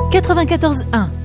94.1.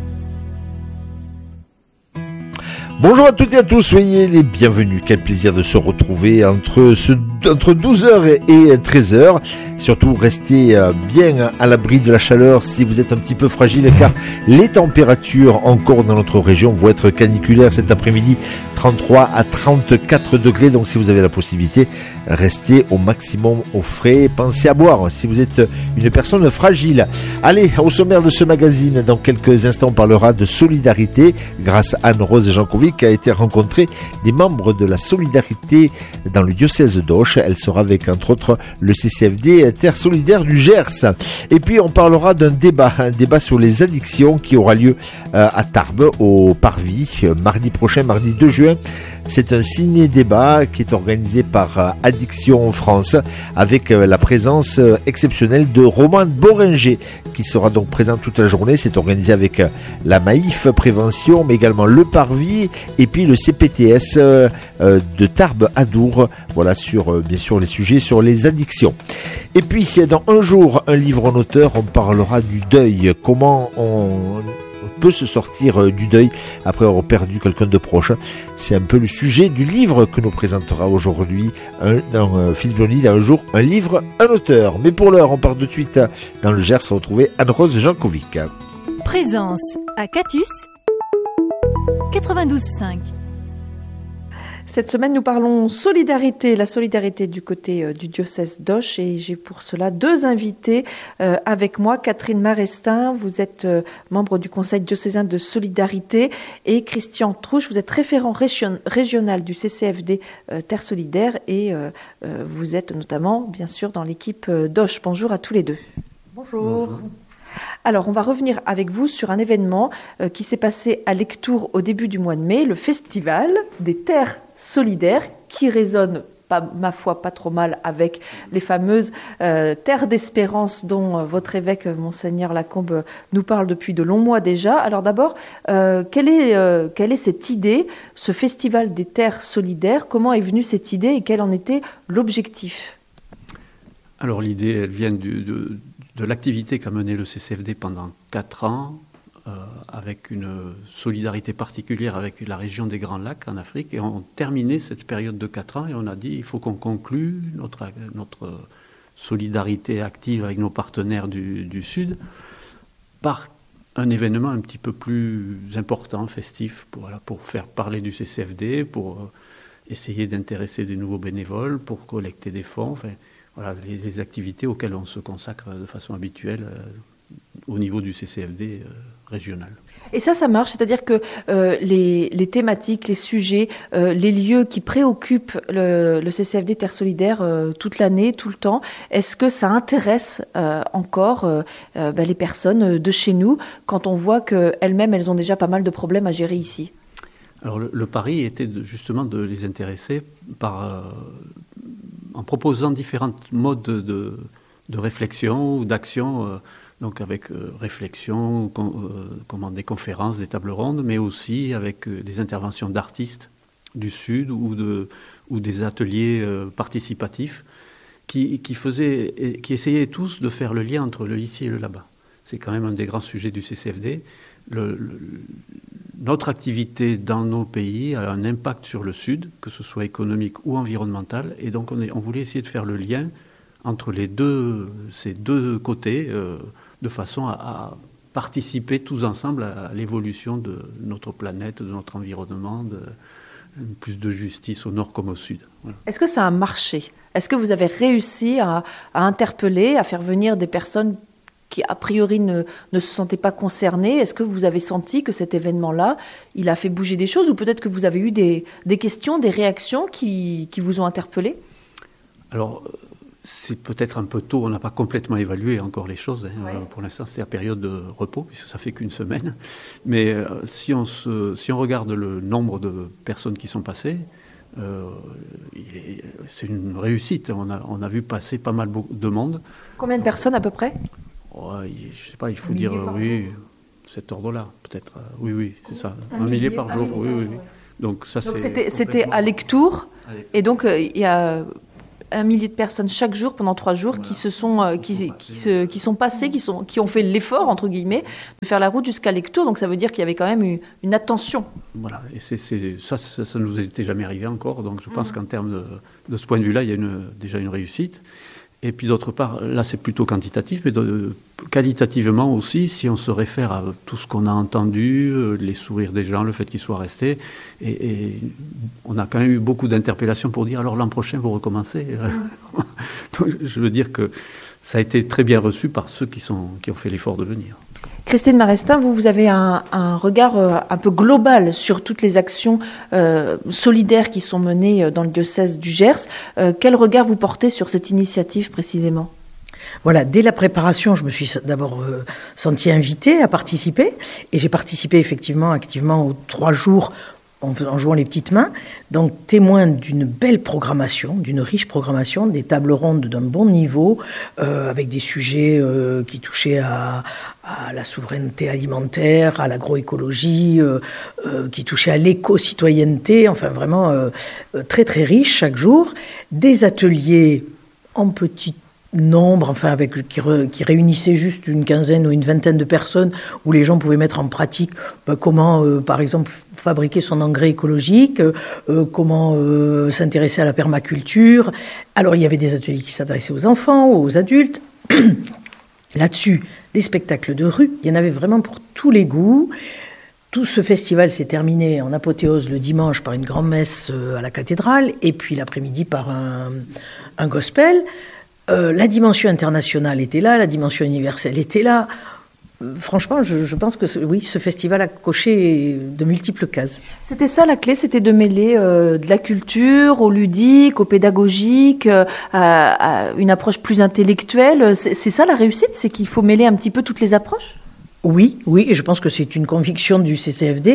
Bonjour à toutes et à tous, soyez les bienvenus. Quel plaisir de se retrouver entre 12h et 13h. Surtout, restez bien à l'abri de la chaleur si vous êtes un petit peu fragile, car les températures encore dans notre région vont être caniculaires cet après-midi, 33 à 34 degrés. Donc si vous avez la possibilité, restez au maximum au frais. Pensez à boire si vous êtes une personne fragile. Allez, au sommaire de ce magazine, dans quelques instants, on parlera de solidarité grâce à Anne-Rose Jankovic, qui a été rencontrée des membres de la solidarité dans le diocèse d'Auch. Elle sera avec, entre autres, le CCFD Terre Solidaire du Gers. Et puis on parlera d'un débat, sur les addictions qui aura lieu à Tarbes, au Parvis, mardi prochain, mardi 2 juin. C'est un ciné-débat qui est organisé par Addiction France, avec la présence exceptionnelle de Roman Boringer, qui sera donc présent toute la journée. C'est organisé avec la Maïf Prévention, mais également le Parvis, et puis le CPTS de Tarbes Adour. Voilà, sur bien sûr les sujets sur les addictions. Et puis dans un jour, un livre en auteur, on parlera du deuil. Comment on peut se sortir du deuil après avoir perdu quelqu'un de proche. C'est un peu le sujet du livre que nous présentera aujourd'hui dans Philippe Johnny, dans un jour, un livre, un auteur. Mais pour l'heure, on part de suite dans le Gers retrouver Anne-Rose Jankovic. Présence à Catus 92.5. Cette semaine, nous parlons solidarité, la solidarité du côté du diocèse d'Auch, et j'ai pour cela deux invités avec moi. Catherine Marestin, vous êtes membre du Conseil diocésain de solidarité, et Christian Trouche, vous êtes référent régional du CCFD Terre Solidaire, et vous êtes notamment, bien sûr, dans l'équipe d'Auch. Bonjour à tous les deux. Bonjour. Alors, on va revenir avec vous sur un événement qui s'est passé à Lectoure au début du mois de mai, le Festival des Terres Solidaires, qui résonne, ma foi, pas trop mal avec les fameuses terres d'espérance dont votre évêque, Monseigneur Lacombe, nous parle depuis de longs mois déjà. Alors d'abord, quelle est cette idée, ce Festival des Terres Solidaires? Comment est venue cette idée et quel en était l'objectif? Alors l'idée, elle vient de l'activité qu'a menée le CCFD pendant 4 ans, avec une solidarité particulière avec la région des Grands Lacs en Afrique. Et on terminait cette période de 4 ans et on a dit il faut qu'on conclue notre solidarité active avec nos partenaires du Sud par un événement un petit peu plus important, festif, pour faire parler du CCFD, pour essayer d'intéresser des nouveaux bénévoles, pour collecter des fonds. Enfin, voilà les activités auxquelles on se consacre de façon habituelle au niveau du CCFD régional. Et ça marche, c'est-à-dire que les thématiques, les sujets, les lieux qui préoccupent le CCFD Terre Solidaire toute l'année, tout le temps, est-ce que ça intéresse encore les personnes de chez nous, quand on voit qu'elles-mêmes, elles ont déjà pas mal de problèmes à gérer ici? Alors le pari était justement de les intéresser en proposant différents modes de réflexion ou d'action, donc avec réflexion, des conférences, des tables rondes, mais aussi avec des interventions d'artistes du Sud ou des ateliers participatifs qui essayaient tous de faire le lien entre le ici et le là-bas. C'est quand même un des grands sujets du CCFD. Notre activité dans nos pays a un impact sur le Sud, que ce soit économique ou environnemental, et donc on voulait essayer de faire le lien entre ces deux côtés, de façon à participer tous ensemble à l'évolution de notre planète, de notre environnement, plus de justice au nord comme au sud. Voilà. Est-ce que ça a marché? Est-ce que vous avez réussi à interpeller, à faire venir des personnes qui a priori ne se sentaient pas concernées? Est-ce que vous avez senti que cet événement-là, il a fait bouger des choses, ou peut-être que vous avez eu des questions, des réactions qui vous ont interpellé? Alors, c'est peut-être un peu tôt, on n'a pas complètement évalué encore les choses. Ouais. Pour l'instant, c'est la période de repos, puisque ça fait qu'une semaine. Mais si on regarde le nombre de personnes qui sont passées, c'est une réussite. On a vu passer pas mal de monde. Combien de personnes à peu près? Je ne sais pas, il faut dire oui, cet ordre-là, peut-être. Oui, c'est ça. Un millier par jour, oui. Donc ça, c'était à Lectoure, et donc il y a 1 millier de personnes chaque jour pendant 3 jours qui sont passées, qui ont fait l'effort, entre guillemets, de faire la route jusqu'à Lectoure. Donc ça veut dire qu'il y avait quand même une attention. Voilà, et ça ne nous était jamais arrivé encore. Donc je pense qu'en termes de ce point de vue-là, il y a déjà une réussite. Et puis d'autre part, là c'est plutôt quantitatif, mais qualitativement aussi, si on se réfère à tout ce qu'on a entendu, les sourires des gens, le fait qu'ils soient restés, et on a quand même eu beaucoup d'interpellations pour dire alors l'an prochain vous recommencez. Donc, je veux dire que ça a été très bien reçu par ceux qui ont fait l'effort de venir. Christine Marestin, vous avez un regard un peu global sur toutes les actions solidaires qui sont menées dans le diocèse du Gers. Quel regard vous portez sur cette initiative précisément ? Voilà, dès la préparation, je me suis d'abord sentie invitée à participer, et j'ai participé effectivement activement aux 3 jours en jouant les petites mains, donc témoin d'une belle programmation, d'une riche programmation, des tables rondes d'un bon niveau, avec des sujets qui touchaient à la souveraineté alimentaire, à l'agroécologie, qui touchaient à l'éco-citoyenneté, enfin vraiment très très riche chaque jour, des ateliers en petit nombre, enfin qui réunissaient juste une quinzaine ou une vingtaine de personnes, où les gens pouvaient mettre en pratique comment, par exemple, fabriquer son engrais écologique, comment s'intéresser à la permaculture. Alors il y avait des ateliers qui s'adressaient aux enfants, aux adultes. Là-dessus, des spectacles de rue, il y en avait vraiment pour tous les goûts. Tout ce festival s'est terminé en apothéose le dimanche par une grand-messe à la cathédrale, et puis l'après-midi par un gospel. La dimension internationale était là, la dimension universelle était là. Franchement, je pense que oui, ce festival a coché de multiples cases. C'était ça la clé, c'était de mêler de la culture au ludique, au pédagogique, à une approche plus intellectuelle. C'est ça la réussite, c'est qu'il faut mêler un petit peu toutes les approches ? Oui, et je pense que c'est une conviction du CCFD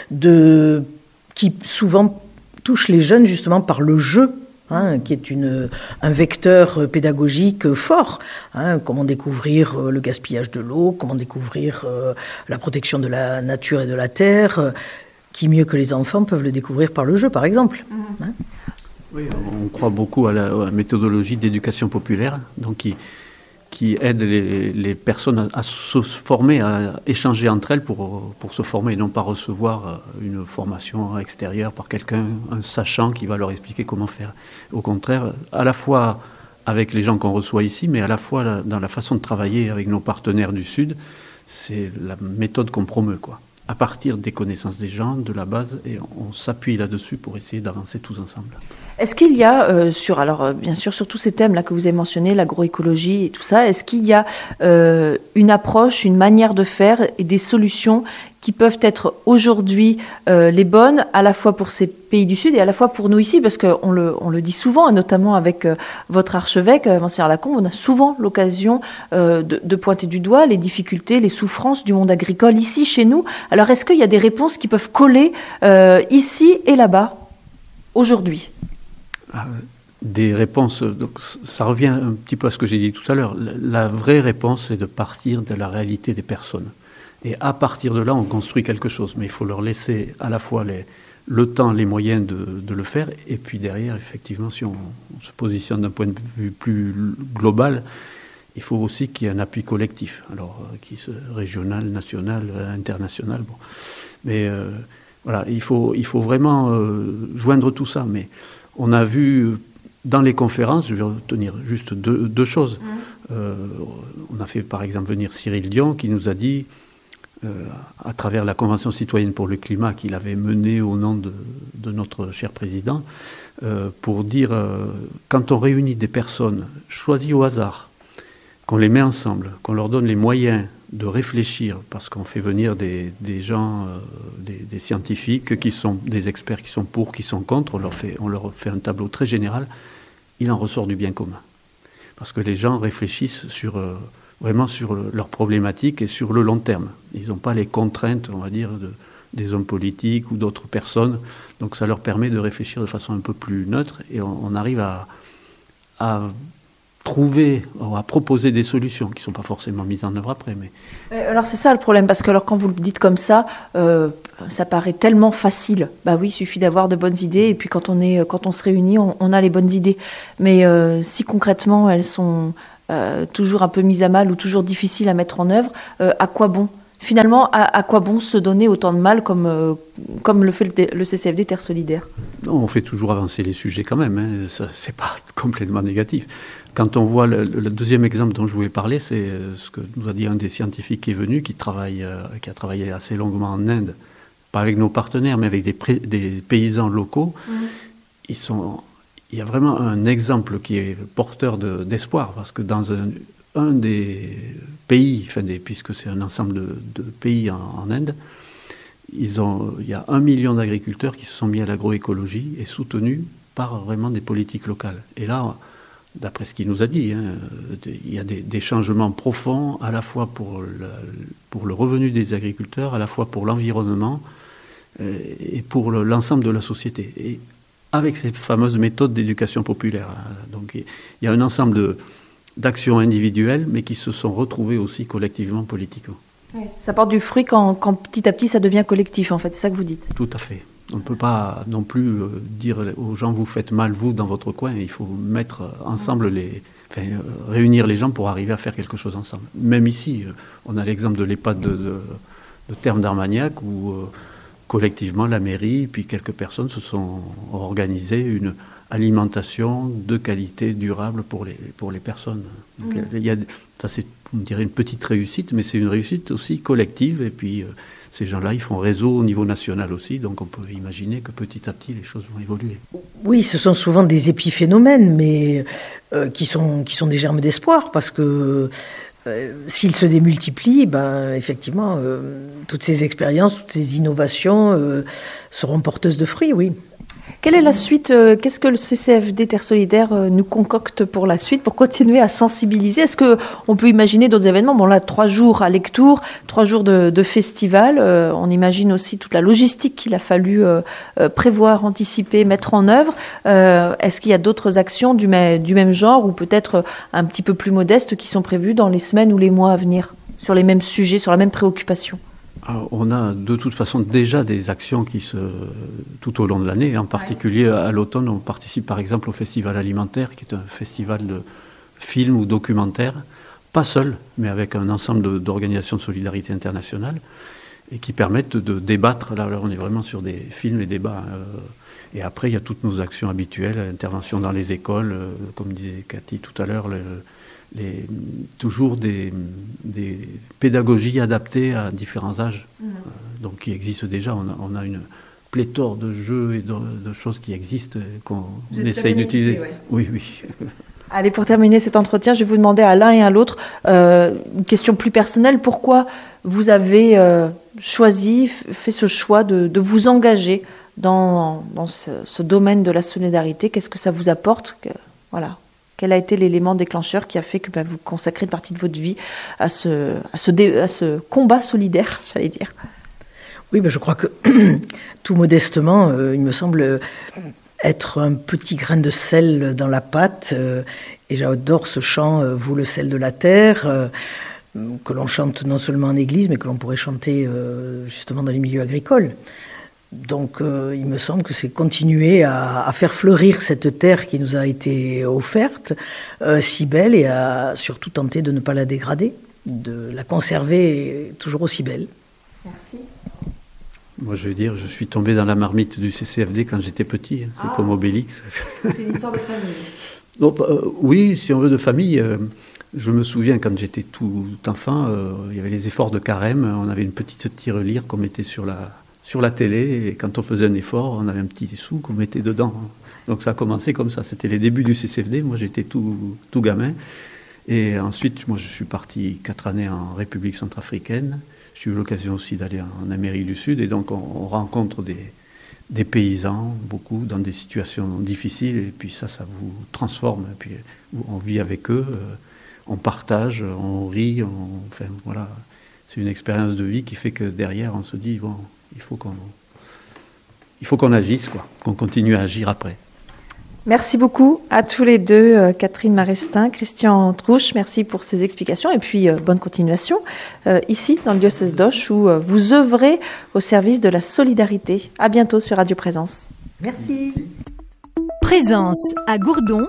qui souvent touche les jeunes justement par le jeu. Qui est un vecteur pédagogique fort. Comment découvrir le gaspillage de l'eau, comment découvrir la protection de la nature et de la terre, qui mieux que les enfants peuvent le découvrir par le jeu, par exemple. Oui, on croit beaucoup à la méthodologie d'éducation populaire, donc qui aide les personnes à se former, à échanger entre elles pour se former et non pas recevoir une formation extérieure par quelqu'un, un sachant qui va leur expliquer comment faire. Au contraire, à la fois avec les gens qu'on reçoit ici, mais à la fois dans la façon de travailler avec nos partenaires du Sud, c'est la méthode qu'on promeut, quoi. À partir des connaissances des gens, de la base, et on s'appuie là-dessus pour essayer d'avancer tous ensemble. Est-ce qu'il y a, bien sûr, sur tous ces thèmes-là que vous avez mentionnés, l'agroécologie et tout ça, est-ce qu'il y a une approche, une manière de faire et des solutions qui peuvent être aujourd'hui les bonnes, à la fois pour ces pays du Sud et à la fois pour nous ici, parce qu'on le dit souvent, et notamment avec votre archevêque, Monseigneur Lacombe, on a souvent l'occasion de pointer du doigt les difficultés, les souffrances du monde agricole ici, chez nous. Alors, est-ce qu'il y a des réponses qui peuvent coller ici et là-bas, aujourd'hui ? Des réponses, donc ça revient un petit peu à ce que j'ai dit tout à l'heure. La vraie réponse, c'est de partir de la réalité des personnes. Et à partir de là, on construit quelque chose. Mais il faut leur laisser à la fois le temps, les moyens de le faire. Et puis derrière, effectivement, si on se positionne d'un point de vue plus global, il faut aussi qu'il y ait un appui collectif. Alors, régional, national, international. Bon. Mais voilà, il faut vraiment joindre tout ça. Mais on a vu dans les conférences, je vais retenir juste deux choses. On a fait par exemple venir Cyril Dion qui nous a dit, à travers la Convention citoyenne pour le climat qu'il avait menée au nom de notre cher président, pour dire, quand on réunit des personnes choisies au hasard, qu'on les met ensemble, qu'on leur donne les moyens de réfléchir, parce qu'on fait venir des gens, des scientifiques qui sont des experts, qui sont pour, qui sont contre, on leur fait un tableau très général, il en ressort du bien commun. Parce que les gens réfléchissent vraiment sur leurs problématiques et sur le long terme. Ils n'ont pas les contraintes, on va dire, des hommes politiques ou d'autres personnes, donc ça leur permet de réfléchir de façon un peu plus neutre, et on arrive à trouver, à proposer des solutions qui ne sont pas forcément mises en œuvre après. Mais... Alors c'est ça le problème, parce que alors, quand vous le dites comme ça paraît tellement facile. Bah oui, il suffit d'avoir de bonnes idées, et puis quand on se réunit, on a les bonnes idées. Mais si concrètement elles sont toujours un peu mises à mal ou toujours difficiles à mettre en œuvre, à quoi bon ? Finalement, à quoi bon se donner autant de mal comme le fait le CCFD Terre Solidaire ? Non, on fait toujours avancer les sujets quand même, hein. Ça, c'est pas complètement négatif. Quand on voit le deuxième exemple dont je voulais parler, c'est ce que nous a dit un des scientifiques qui est venu, qui a travaillé assez longuement en Inde, pas avec nos partenaires, mais avec des paysans locaux. Il y a vraiment un exemple qui est porteur d'espoir, parce que dans un des pays, puisque c'est un ensemble de pays en Inde, il y a 1 million d'agriculteurs qui se sont mis à l'agroécologie et soutenus par vraiment des politiques locales. Et là, d'après ce qu'il nous a dit, il y a des changements profonds, à la fois pour le revenu des agriculteurs, à la fois pour l'environnement et pour l'ensemble de la société. Et avec ces fameuses méthodes d'éducation populaire. Donc il y a un ensemble d'actions individuelles, mais qui se sont retrouvées aussi collectivement, politiquement. Oui. Ça porte du fruit quand petit à petit ça devient collectif, en fait, c'est ça que vous dites. Tout à fait. On ne peut pas non plus dire aux gens, vous faites mal, vous, dans votre coin. Il faut mettre ensemble réunir les gens pour arriver à faire quelque chose ensemble. Même ici, on a l'exemple de l'EHPAD de Terme d'Armagnac, où collectivement, la mairie, puis quelques personnes se sont organisées une alimentation de qualité durable pour les personnes. Donc, ça, c'est, on dirait, une petite réussite, mais c'est une réussite aussi collective. Et puis, ces gens-là, ils font réseau au niveau national aussi. Donc, on peut imaginer que petit à petit, les choses vont évoluer. Oui, ce sont souvent des épiphénomènes, mais qui sont des germes d'espoir, parce que s'ils se démultiplient, effectivement, toutes ces expériences, toutes ces innovations seront porteuses de fruits, oui. Quelle est la suite ? Qu'est-ce que le CCFD Terre Solidaire nous concocte pour la suite, pour continuer à sensibiliser ? Est-ce qu'on peut imaginer d'autres événements ? Bon, là, 3 jours à Lectoure, 3 jours de festival. On imagine aussi toute la logistique qu'il a fallu prévoir, anticiper, mettre en œuvre. Est-ce qu'il y a d'autres actions du même genre, ou peut-être un petit peu plus modestes, qui sont prévues dans les semaines ou les mois à venir, sur les mêmes sujets, sur la même préoccupation ? Alors, on a de toute façon déjà des actions tout au long de l'année. En particulier à l'automne, on participe par exemple au Festival Alimentaire, qui est un festival de films ou documentaires, pas seul, mais avec un ensemble d'organisations de solidarité internationale, et qui permettent de débattre. Là, on est vraiment sur des films et débats. Et après, il y a toutes nos actions habituelles, intervention dans les écoles, comme disait Cathy tout à l'heure, toujours des pédagogies adaptées à différents âges, donc qui existent déjà. On a une pléthore de jeux et de choses qui existent, qu'on essaye d'utiliser. Oui. Allez, pour terminer cet entretien, je vais vous demander à l'un et à l'autre une question plus personnelle. Pourquoi vous avez fait ce choix de vous engager dans ce domaine de la solidarité ? Qu'est-ce que ça vous apporte ? Voilà. Quel a été l'élément déclencheur qui a fait que vous consacrez une partie de votre vie à ce combat solidaire, j'allais dire ? Oui, je crois que tout modestement, il me semble être un petit grain de sel dans la pâte. Et j'adore ce chant « Vous le sel de la terre », que l'on chante non seulement en église, mais que l'on pourrait chanter justement dans les milieux agricoles. Donc il me semble que c'est continuer à faire fleurir cette terre qui nous a été offerte, si belle, et à surtout tenter de ne pas la dégrader, de la conserver toujours aussi belle. Merci. Moi, je veux dire, je suis tombé dans la marmite du CCFD quand j'étais petit. C'est comme Obélix. C'est une histoire de famille. Donc, oui, si on veut, de famille. Je me souviens, quand j'étais tout enfant, il y avait les efforts de carême. On avait une petite tirelire qu'on mettait sur la télé, et quand on faisait un effort, on avait un petit sou qu'on mettait dedans. Donc ça a commencé comme ça. C'était les débuts du CCFD. Moi, j'étais tout gamin. Et ensuite, moi, je suis parti 4 années en République centrafricaine. J'ai eu l'occasion aussi d'aller en Amérique du Sud. Et donc, on rencontre des paysans, beaucoup, dans des situations difficiles. Et puis ça vous transforme. Et puis on vit avec eux, on partage, on rit. Enfin, voilà. C'est une expérience de vie qui fait que derrière, on se dit, bon, il faut qu'on agisse, quoi, qu'on continue à agir après. Merci beaucoup à tous les deux, Catherine Marestin, Christian Trouche. Merci pour ces explications et puis bonne continuation ici dans le diocèse d'Auch où vous œuvrez au service de la solidarité. À bientôt sur Radio Présence. Merci. Présence à Gourdon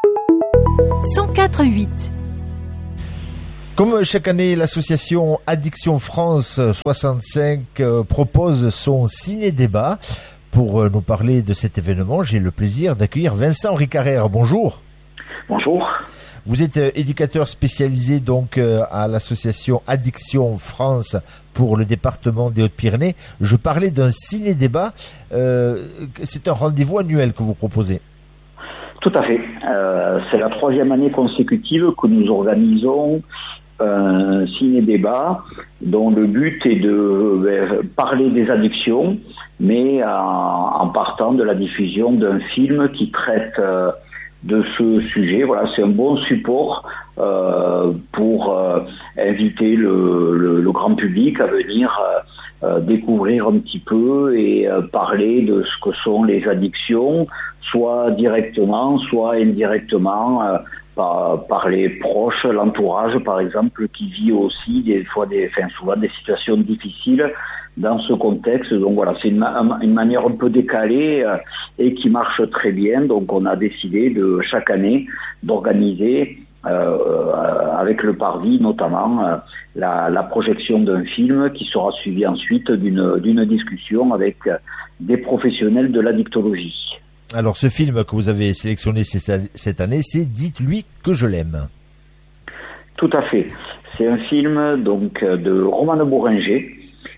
104.8. Comme chaque année, l'association Addiction France 65 propose son ciné-débat. Pour nous parler de cet événement, j'ai le plaisir d'accueillir Vincent Ricarère. Bonjour. Bonjour. Vous êtes éducateur spécialisé donc à l'association Addiction France pour le département des Hautes-Pyrénées. Je parlais d'un ciné-débat. C'est un rendez-vous annuel que vous proposez. Tout à fait. C'est la 3e année consécutive que nous organisons un ciné-débat dont le but est de parler des addictions, mais en partant de la diffusion d'un film qui traite de ce sujet. Voilà, c'est un bon support pour inviter le grand public à venir découvrir un petit peu et parler de ce que sont les addictions, soit directement, soit indirectement, par les proches, l'entourage par exemple, qui vit aussi souvent des situations difficiles dans ce contexte. Donc voilà, c'est une manière un peu décalée et qui marche très bien. Donc on a décidé de chaque année d'organiser avec le Parvis notamment la projection d'un film qui sera suivi ensuite d'une discussion avec des professionnels de l'addictologie. Alors ce film que vous avez sélectionné cette année, c'est « Dites-lui que je l'aime ». Tout à fait. C'est un film donc de Romane Bourringer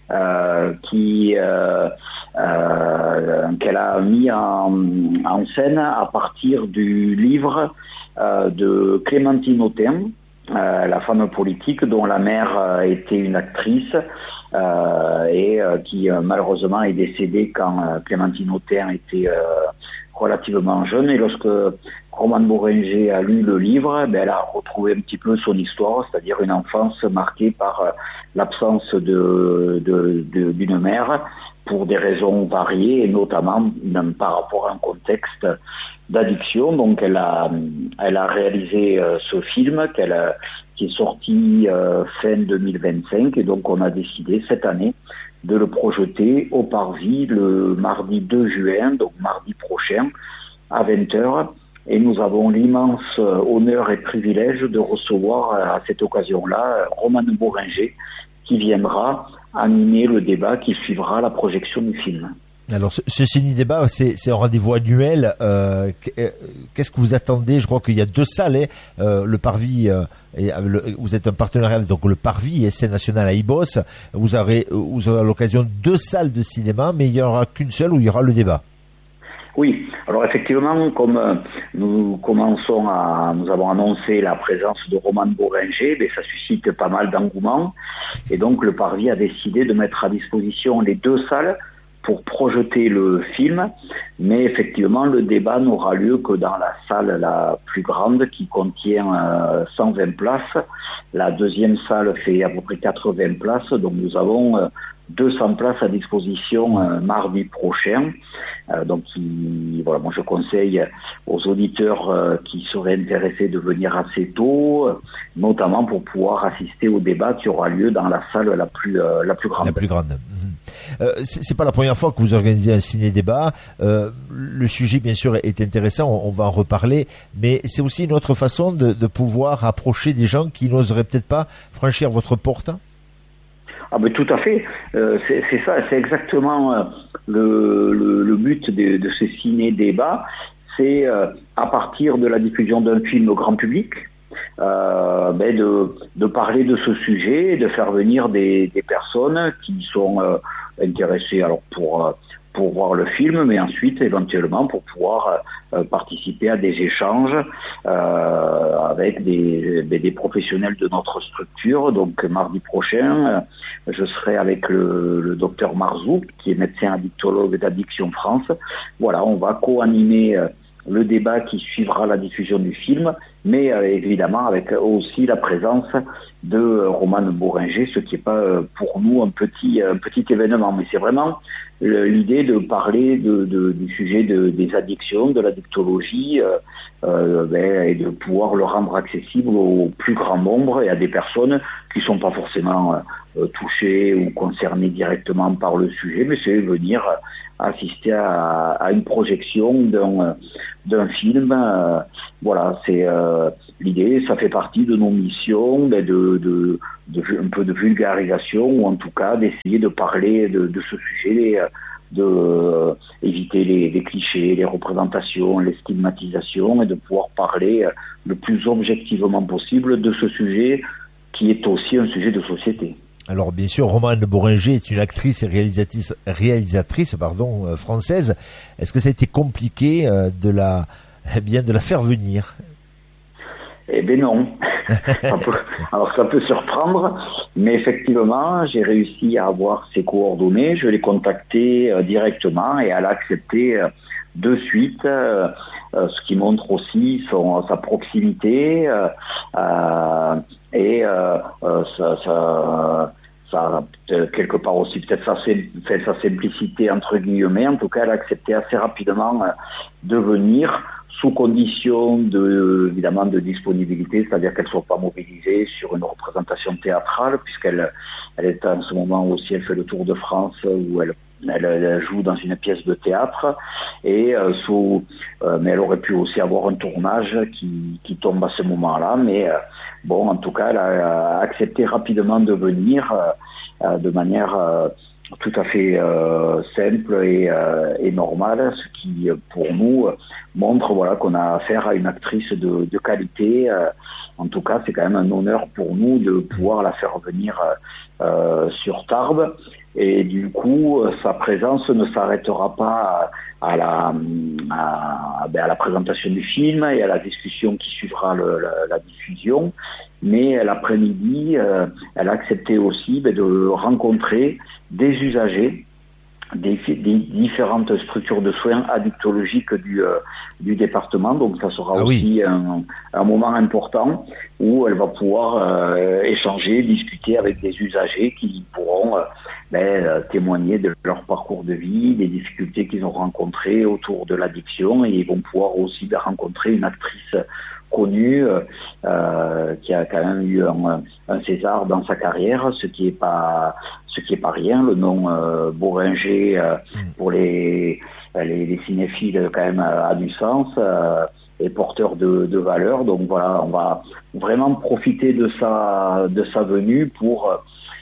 qu'elle a mis en scène à partir du livre de Clémentine Autain, la femme politique dont la mère était une actrice et qui malheureusement est décédée quand Clémentine Autain était relativement jeune. Et lorsque Romane Bourringer a lu le livre, elle a retrouvé un petit peu son histoire, c'est-à-dire une enfance marquée par l'absence d'une mère pour des raisons variées et notamment par rapport à un contexte d'addiction. Donc elle a réalisé ce film qui est sorti fin 2025 et donc on a décidé cette année de le projeter au Parvis le mardi 2 juin, donc mardi prochain à 20h. Et nous avons l'immense honneur et privilège de recevoir à cette occasion-là Romane Bourringer qui viendra animer le débat qui suivra la projection du film. Alors ce ciné-débat, c'est un rendez-vous annuel. Qu'est-ce que vous attendez? Je crois qu'il y a 2 salles. Le Parvis, vous êtes un partenariat avec donc le Parvis et Scène Nationale à Ibos. Vous aurez à l'occasion 2 salles de cinéma, mais il n'y aura qu'une seule où il y aura le débat. Oui, alors effectivement, comme nous avons annoncé la présence de Romane Bourringer, ça suscite pas mal d'engouement. Et donc le Parvis a décidé de mettre à disposition les 2 salles pour projeter le film, mais effectivement le débat n'aura lieu que dans la salle la plus grande qui contient 120 places. La deuxième salle fait à peu près 80 places, donc nous avons 200 places à disposition mardi prochain. Donc voilà, moi je conseille aux auditeurs qui seraient intéressés de venir assez tôt, notamment pour pouvoir assister au débat qui aura lieu dans la salle la plus grande. La plus grande. C'est pas la première fois que vous organisez un ciné-débat. Le sujet, bien sûr, est intéressant. On va en reparler, mais c'est aussi une autre façon de pouvoir approcher des gens qui n'oseraient peut-être pas franchir votre porte. Ah ben tout à fait. C'est ça. C'est exactement le but de ce ciné-débat. C'est à partir de la diffusion d'un film au grand public. De parler de ce sujet et de faire venir des personnes qui sont intéressées alors pour voir le film, mais ensuite éventuellement pour pouvoir participer à des échanges avec des professionnels de notre structure. Donc mardi prochain, je serai avec le docteur Marzou, qui est médecin addictologue d'Addiction France. Voilà, on va co-animer le débat qui suivra la diffusion du film, mais évidemment avec aussi la présence de Romane Bourringer, ce qui n'est pas pour nous un petit événement, mais c'est vraiment l'idée de parler du sujet des addictions, de l'addictologie, et de pouvoir le rendre accessible au plus grand nombre et à des personnes qui sont pas forcément touchées ou concernées directement par le sujet, mais c'est venir assister à une projection d'un film. Voilà, c'est l'idée, ça fait partie de nos missions, de un peu de vulgarisation, ou en tout cas d'essayer de parler de ce sujet, éviter les clichés, les représentations, les stigmatisations, et de pouvoir parler le plus objectivement possible de ce sujet qui est aussi un sujet de société. Alors bien sûr, Romane Bourringer est une actrice et réalisatrice française. Est-ce que ça a été compliqué de la faire venir ? Eh bien non. Ça peut surprendre, mais effectivement, j'ai réussi à avoir ses coordonnées. Je l'ai contactée directement et elle a accepté de suite, ce qui montre aussi sa proximité et ça quelque part aussi peut-être sa simplicité entre guillemets. En tout cas, elle a accepté assez rapidement de venir, sous condition évidemment de disponibilité, c'est-à-dire qu'elle ne soit pas mobilisée sur une représentation théâtrale, puisqu'elle est en ce moment aussi, elle fait le tour de France où elle joue dans une pièce de théâtre, et mais elle aurait pu aussi avoir un tournage qui tombe à ce moment-là, mais en tout cas, elle a accepté rapidement de venir de manière tout à fait simple et normale, ce qui pour nous montre qu'on a affaire à une actrice de qualité. En tout cas, c'est quand même un honneur pour nous de pouvoir la faire venir sur Tarbes. Et du coup, sa présence ne s'arrêtera pas à la présentation du film et à la discussion qui suivra la diffusion. Mais l'après-midi, elle a accepté aussi de rencontrer des usagers des différentes structures de soins addictologiques du département. Donc ça sera aussi un moment important où elle va pouvoir échanger, discuter avec des usagers qui pourront témoigner de leur parcours de vie, des difficultés qu'ils ont rencontrées autour de l'addiction, et ils vont pouvoir aussi rencontrer une actrice connue qui a quand même eu un César dans sa carrière, ce qui est pas rien. Le nom Bourringer pour les cinéphiles quand même a du sens, et porteur de valeur. Donc voilà, on va vraiment profiter de sa venue pour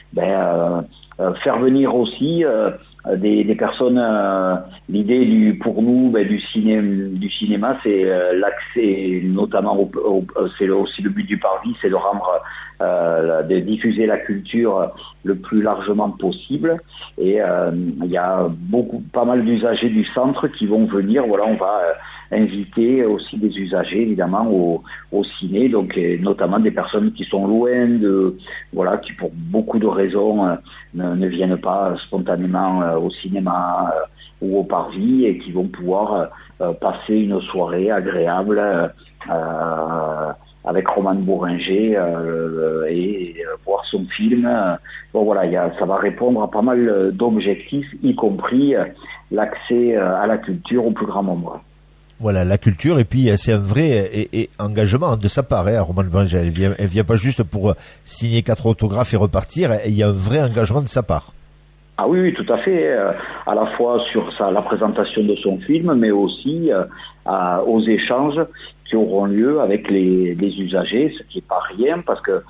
faire venir aussi des personnes. L'idée pour nous du cinéma, c'est l'accès, notamment c'est aussi le but du Parvis, c'est de rendre de diffuser la culture le plus largement possible. Et il y a pas mal d'usagers du centre qui vont venir. Voilà, on va inviter aussi des usagers évidemment au ciné, donc notamment des personnes qui sont loin qui pour beaucoup de raisons ne viennent pas spontanément au cinéma ou au Parvis, et qui vont pouvoir passer une soirée agréable avec Romane Bourringer et voir son film. Ça va répondre à pas mal d'objectifs, y compris l'accès à la culture au plus grand nombre. Voilà, la culture, et puis c'est un vrai engagement de sa part, Romane Bourringer. Elle vient pas juste pour signer 4 autographes et repartir, il y a un vrai engagement de sa part. Ah oui, tout à fait, à la fois sur la présentation de son film, mais aussi aux échanges qui auront lieu avec les usagers, ce qui est pas rien, parce que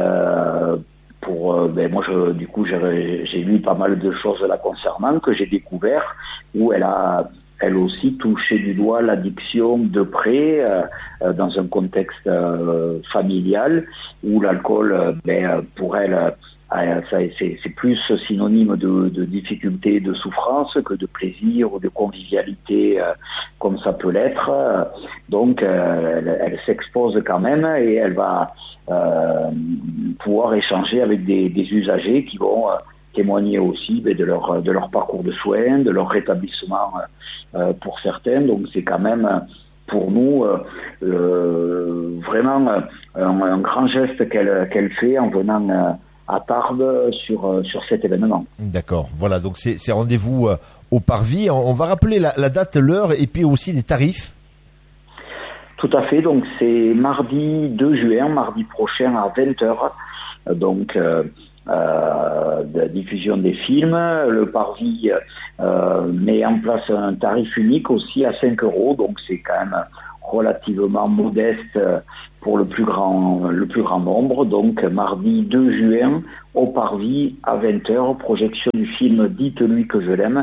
moi j'ai lu pas mal de choses la concernant, que j'ai découvert, où elle a elle aussi touché du doigt l'addiction de près, dans un contexte familial où l'alcool, pour elle, c'est plus synonyme de difficulté, de souffrance que de plaisir ou de convivialité, comme ça peut l'être. Donc elle s'expose quand même, et elle va pouvoir échanger avec des usagers qui vont témoigner aussi de leur parcours de soins, de leur rétablissement pour certains. Donc c'est quand même pour nous vraiment un grand geste qu'elle fait en venant à Tarbes sur cet événement. D'accord, voilà, donc c'est rendez-vous au Parvis. On va rappeler la date, l'heure et puis aussi les tarifs. Tout à fait, donc c'est mardi 2 juin, mardi prochain à 20h, donc de diffusion des films. Le Parvis met en place un tarif unique aussi à 5 €, donc c'est quand même relativement modeste pour le plus grand nombre. Donc mardi 2 juin au Parvis à 20h, projection du film Dites-lui que je l'aime,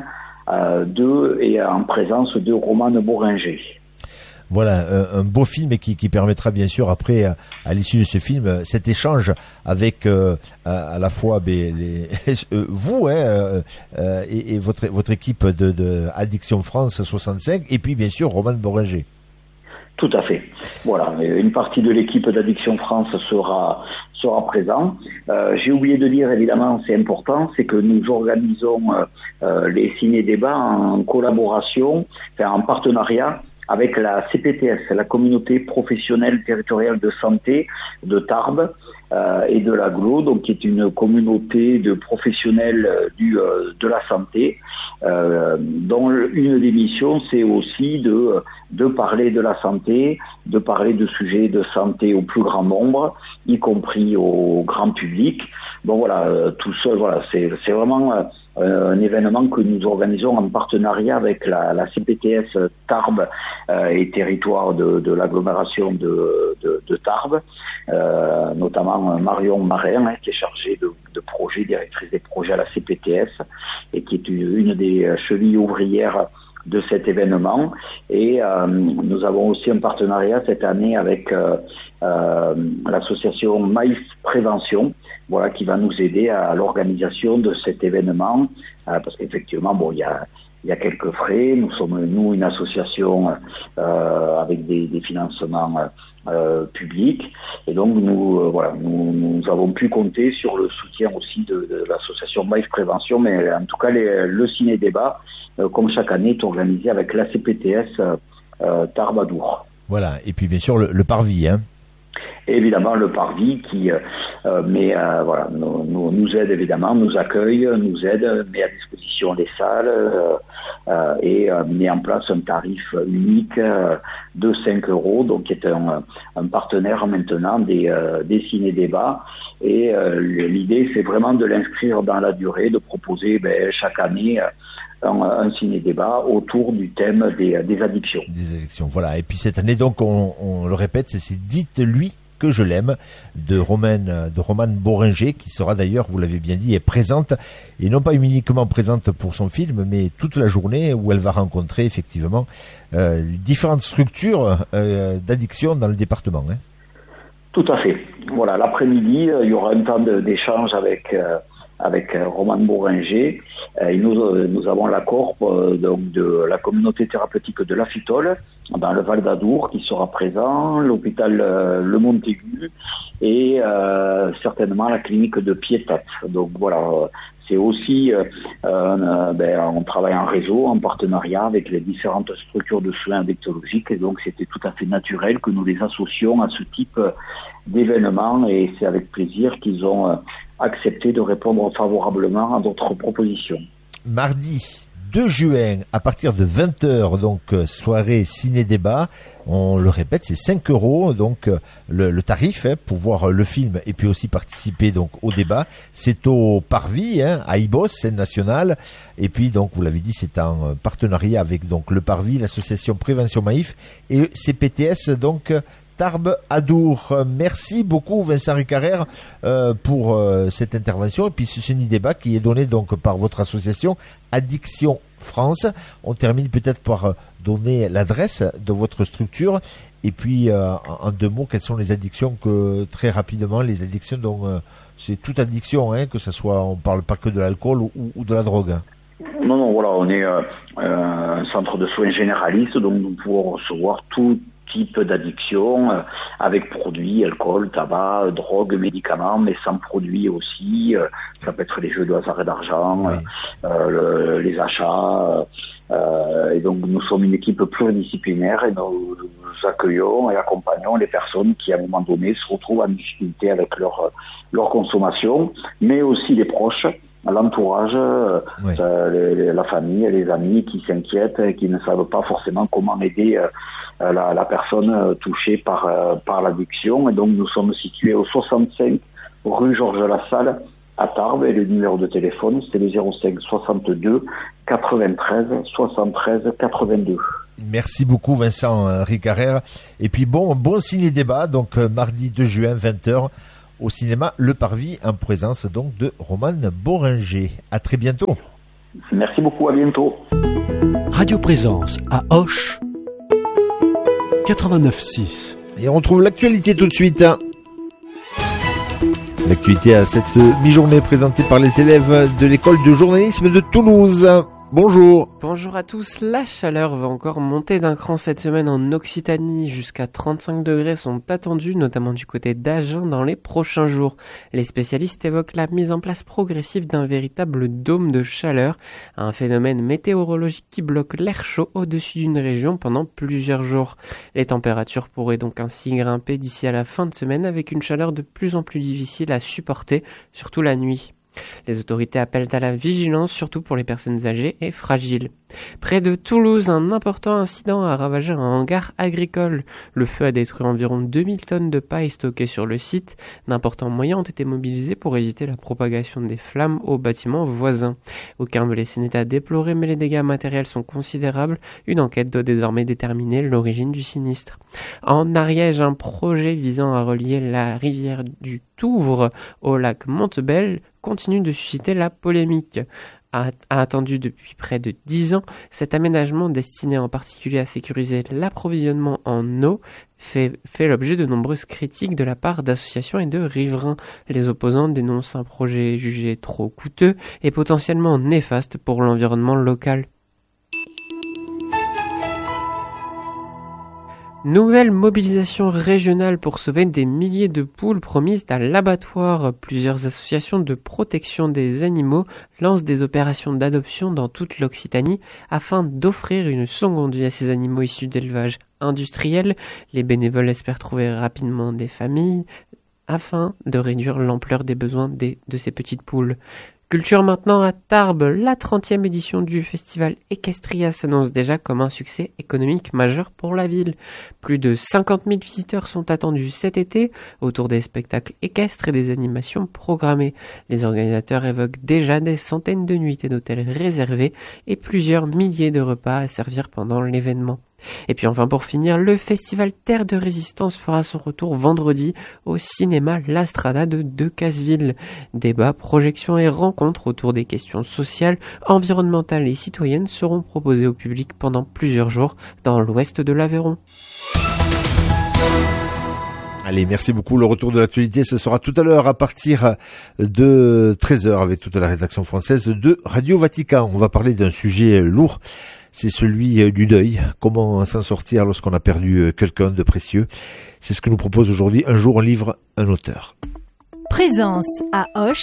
et en présence de Romane Boringer. Voilà, un beau film qui permettra bien sûr après, à l'issue de ce film, cet échange avec à la fois vous et votre équipe de Addiction France 65 et puis bien sûr Romane Boringer. Tout à fait. Voilà, une partie de l'équipe d'Addiction France sera présent. J'ai oublié de dire, évidemment, c'est important, c'est que nous organisons les ciné-débats en collaboration, en partenariat avec la CPTS, la Communauté Professionnelle Territoriale de Santé de Tarbes et de l'Aglo, donc qui est une communauté de professionnels de la santé, dont une des missions c'est aussi de parler de la santé, de parler de sujets de santé au plus grand nombre, y compris au grand public. Bon voilà, tout seul, voilà, c'est vraiment un événement que nous organisons en partenariat avec la CPTS Tarbes et territoire de l'agglomération de Tarbes, notamment Marion Marin, qui est chargée de projet, directrice des projets à la CPTS, et qui est une des chevilles ouvrières de cet événement. Et nous avons aussi un partenariat cette année avec l'association Maïf Prévention, voilà, qui va nous aider à l'organisation de cet événement, parce qu'effectivement, bon, il y a quelques frais. Nous sommes une association avec des financements publics, et donc nous avons pu compter sur le soutien aussi de l'association Maïf Prévention. Mais en tout cas, le ciné-débat, comme chaque année, est organisé avec la CPTS Tarbes-Adour. Voilà, et puis bien sûr le Parvis, hein. Et évidemment le Parvis qui nous aide évidemment, nous accueille, nous aide, met à disposition les salles et met en place un tarif unique de 5 €, donc qui est un partenaire maintenant des ciné-débats. Et l'idée c'est vraiment de l'inscrire dans la durée, de proposer chaque année un ciné-débat autour du thème des addictions. Des addictions, voilà. Et puis cette année, donc, on le répète, c'est Dites-lui que je l'aime de Romane Boringer, qui sera d'ailleurs, vous l'avez bien dit, est présente, et non pas uniquement présente pour son film, mais toute la journée où elle va rencontrer effectivement différentes structures d'addiction dans le département. Hein. Tout à fait. Voilà, l'après-midi, il y aura un temps d'échange avec Romane Boringer. Nous avons l'accord donc de la communauté thérapeutique de la Fitole dans le Val d'Adour qui sera présent, l'hôpital Le Montaigu et certainement la clinique de Piétat. Donc voilà, c'est aussi on travaille en réseau, en partenariat avec les différentes structures de soins addictologiques, et donc c'était tout à fait naturel que nous les associons à ce type d'événement, et c'est avec plaisir qu'ils ont accepté de répondre favorablement à notre proposition. Mardi 2 juin, à partir de 20h, donc soirée ciné-débat. On le répète, c'est 5 €, donc le tarif pour voir le film et puis aussi participer donc au débat. C'est au Parvis, à Ibos, scène nationale. Et puis donc, vous l'avez dit, c'est en partenariat avec donc le Parvis, l'association Prévention Maïf et CPTS, donc Tarbes-Adour. Merci beaucoup Vincent Ricarrère pour cette intervention et puis ce ciné-débat qui est donné donc par votre association Addiction France. On termine peut-être par donner l'adresse de votre structure et puis en 2 mots, quelles sont les addictions très rapidement, les addictions dont c'est toute addiction, que ce soit, on parle pas que de l'alcool ou de la drogue. Non, voilà, on est un centre de soins généraliste, donc nous pouvons recevoir tout type d'addiction avec produits, alcool, tabac, drogue, médicaments, mais sans produits aussi. Ça peut être les jeux de hasard et d'argent, oui. Les achats. Et donc nous sommes une équipe pluridisciplinaire et nous accueillons et accompagnons les personnes qui à un moment donné se retrouvent en difficulté avec leur consommation, mais aussi les proches l'entourage, la famille, les amis qui s'inquiètent et qui ne savent pas forcément comment aider la personne touchée par l'addiction. Et donc nous sommes situés au 65 rue Georges Lassalle à Tarbes, et le numéro de téléphone c'est le 05 62 93 73 82. Merci beaucoup Vincent Ricarrère. Et puis bon ciné-débat, donc mardi 2 juin 20h au cinéma Le Parvis, en présence donc de Romane Boringer. À très bientôt. Merci beaucoup, à bientôt. Radio Présence à Auch 89.6. Et on retrouve l'actualité tout de suite. L'actualité à cette mi-journée présentée par les élèves de l'école de journalisme de Toulouse. Bonjour. Bonjour à tous. La chaleur va encore monter d'un cran cette semaine en Occitanie. Jusqu'à 35 degrés sont attendus, notamment du côté d'Agen dans les prochains jours. Les spécialistes évoquent la mise en place progressive d'un véritable dôme de chaleur, un phénomène météorologique qui bloque l'air chaud au-dessus d'une région pendant plusieurs jours. Les températures pourraient donc ainsi grimper d'ici à la fin de semaine avec une chaleur de plus en plus difficile à supporter, surtout la nuit. Les autorités appellent à la vigilance, surtout pour les personnes âgées et fragiles. Près de Toulouse, un important incident a ravagé un hangar agricole. Le feu a détruit environ 2000 tonnes de paille stockées sur le site. D'importants moyens ont été mobilisés pour éviter la propagation des flammes aux bâtiments voisins. Aucun blessé n'est à déplorer, mais les dégâts matériels sont considérables. Une enquête doit désormais déterminer l'origine du sinistre. En Ariège, un projet visant à relier la rivière du Touvre au lac Montebel continue de susciter la polémique. Attendu depuis près de 10 ans, cet aménagement destiné en particulier à sécuriser l'approvisionnement en eau fait l'objet de nombreuses critiques de la part d'associations et de riverains. Les opposants dénoncent un projet jugé trop coûteux et potentiellement néfaste pour l'environnement local. Nouvelle mobilisation régionale pour sauver des milliers de poules promises à l'abattoir. Plusieurs associations de protection des animaux lancent des opérations d'adoption dans toute l'Occitanie afin d'offrir une seconde vie à ces animaux issus d'élevage industriel. Les bénévoles espèrent trouver rapidement des familles afin de réduire l'ampleur des besoins de ces petites poules. Culture maintenant à Tarbes, la 30e édition du festival Equestria s'annonce déjà comme un succès économique majeur pour la ville. Plus de 50 000 visiteurs sont attendus cet été autour des spectacles équestres et des animations programmées. Les organisateurs évoquent déjà des centaines de nuitées d'hôtels réservées et plusieurs milliers de repas à servir pendant l'événement. Et puis enfin pour finir, le festival Terre de Résistance fera son retour vendredi au cinéma La Strada de Decazeville. Débats, projections et rencontres autour des questions sociales, environnementales et citoyennes seront proposés au public pendant plusieurs jours dans l'ouest de l'Aveyron. Allez, merci beaucoup. Le retour de l'actualité, ce sera tout à l'heure à partir de 13h avec toute la rédaction française de Radio Vatican. On va parler d'un sujet lourd. C'est celui du deuil. Comment s'en sortir lorsqu'on a perdu quelqu'un de précieux. C'est ce que nous propose aujourd'hui Un jour, un livre, un auteur. Présence à Auch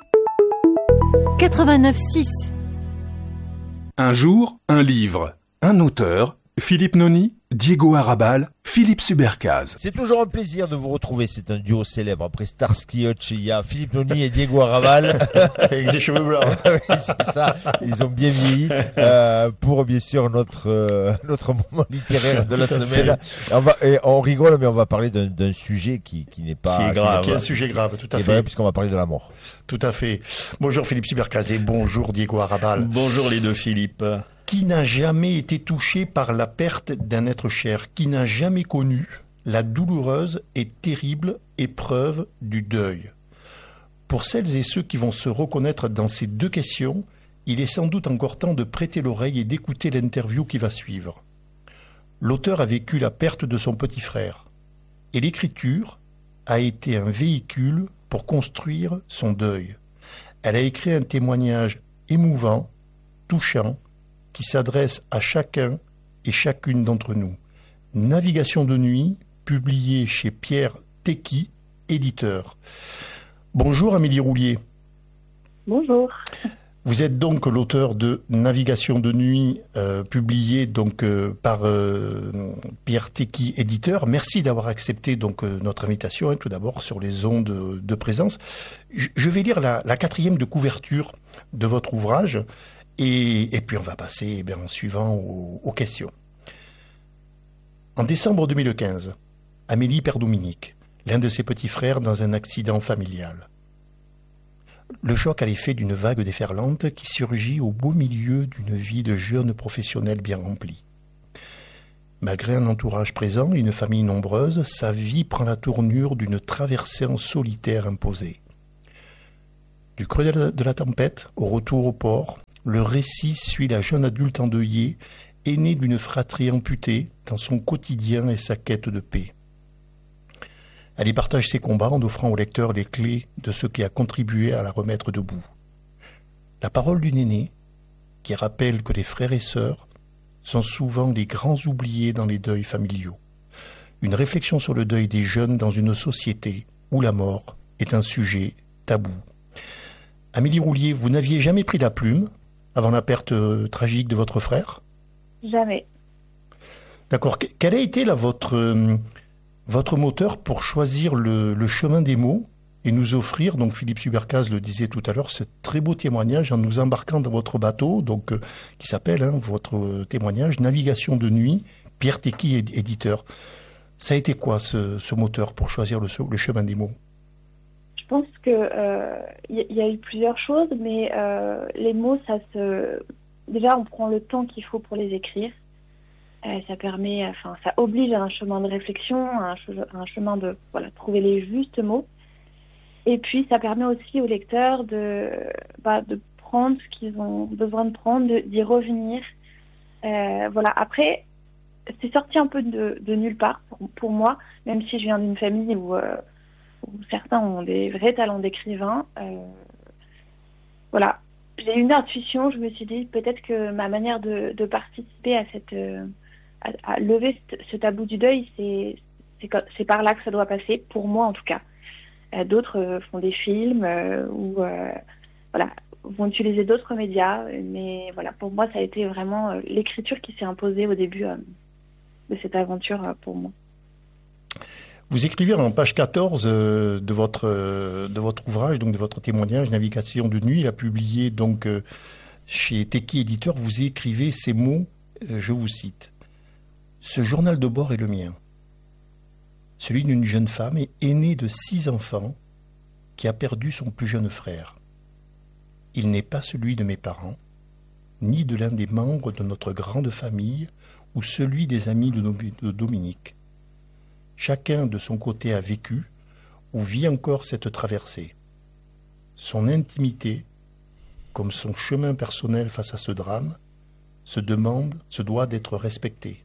89.6. Un jour, un livre, un auteur, Philippe Noni, Diego Arrabal, Philippe Subercaz. C'est toujours un plaisir de vous retrouver. C'est un duo célèbre. Après Starsky Hutch, il y a Philippe Noni et Diego Arrabal. Avec des cheveux blancs. Oui, c'est ça. Ils ont bien vieilli. Pour bien sûr notre moment littéraire de la semaine. On rigole, mais on va parler d'un sujet qui n'est pas... Qui est grave. Qui est un sujet grave, tout à fait. Puisqu'on va parler de la mort. Tout à fait. Bonjour Philippe Subercaz et bonjour Diego Arrabal. Bonjour les deux Philippe. Qui n'a jamais été touché par la perte d'un être cher, qui n'a jamais connu la douloureuse et terrible épreuve du deuil. Pour celles et ceux qui vont se reconnaître dans ces deux questions, il est sans doute encore temps de prêter l'oreille et d'écouter l'interview qui va suivre. L'auteur a vécu la perte de son petit frère, et l'écriture a été un véhicule pour construire son deuil. Elle a écrit un témoignage émouvant, touchant, qui s'adresse à chacun et chacune d'entre nous. Navigation de nuit, publié chez Pierre Tecky, éditeur. Bonjour Amélie Roulier. Bonjour. Vous êtes donc l'auteur de Navigation de nuit, publié donc par Pierre Tecky, éditeur. Merci d'avoir accepté donc notre invitation, tout d'abord sur les ondes de présence. Je vais lire la 4e de couverture de votre ouvrage et puis on va passer en suivant aux questions. En décembre 2015, Amélie perd Dominique, l'un de ses petits frères, dans un accident familial. Le choc a l'effet d'une vague déferlante qui surgit au beau milieu d'une vie de jeune professionnel bien remplie. Malgré un entourage présent et une famille nombreuse, sa vie prend la tournure d'une traversée en solitaire imposée. Du creux de la tempête au retour au port, le récit suit la jeune adulte endeuillée, aînée d'une fratrie amputée, dans son quotidien et sa quête de paix. Elle y partage ses combats en offrant au lecteur les clés de ce qui a contribué à la remettre debout. La parole d'une aînée qui rappelle que les frères et sœurs sont souvent les grands oubliés dans les deuils familiaux. Une réflexion sur le deuil des jeunes dans une société où la mort est un sujet tabou. Amélie Roulier, vous n'aviez jamais pris la plume avant la perte tragique de votre frère ? Jamais. D'accord. Quel a été votre moteur pour choisir le chemin des mots et nous offrir, donc Philippe Subercase le disait tout à l'heure, ce très beau témoignage en nous embarquant dans votre bateau, donc qui s'appelle, votre témoignage, Navigation de nuit, Pierre Tecky, éditeur. Ça a été quoi ce moteur pour choisir le chemin des mots ? Je pense que y a eu plusieurs choses, mais les mots, déjà on prend le temps qu'il faut pour les écrire. Ça permet, ça oblige à un chemin de réflexion, à un chemin de trouver les justes mots. Et puis ça permet aussi aux lecteurs de prendre ce qu'ils ont besoin de prendre, d'y revenir. Après, c'est sorti un peu de nulle part pour moi, même si je viens d'une famille où certains ont des vrais talents d'écrivain. J'ai eu une intuition, je me suis dit peut-être que ma manière de participer à lever ce tabou du deuil, c'est par là que ça doit passer, pour moi en tout cas. D'autres font des films ou vont utiliser d'autres médias, mais pour moi ça a été vraiment l'écriture qui s'est imposée au début de cette aventure pour moi. Vous écrivez en page 14 de votre ouvrage, donc de votre témoignage Navigation de nuit, il a publié donc chez Tecky éditeur, vous écrivez ces mots, je vous cite. Ce journal de bord est le mien, celui d'une jeune femme aînée de 6 enfants qui a perdu son plus jeune frère. Il n'est pas celui de mes parents, ni de l'un des membres de notre grande famille ou celui des amis de Dominique. Chacun de son côté a vécu ou vit encore cette traversée. Son intimité, comme son chemin personnel face à ce drame, se doit d'être respectée.